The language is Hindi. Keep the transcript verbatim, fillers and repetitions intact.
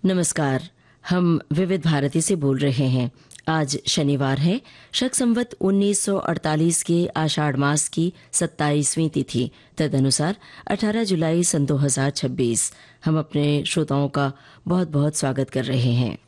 नमस्कार। हम विविध भारती से बोल रहे हैं। आज शनिवार है, शक संवत उन्नीस सौ अड़तालीस के आषाढ़ मास की सत्ताईसवीं तिथि, तदनुसार अठारह जुलाई सन दो हज़ार छब्बीस। हम अपने श्रोताओं का बहुत बहुत स्वागत कर रहे हैं।